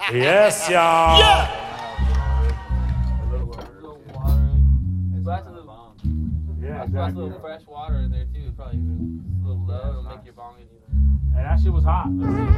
Yes, y'all. Yeah. Splash a little, Yeah, splash a exactly. little fresh water in there too. Probably even a little low. It'll make your bong even. And that shit was hot.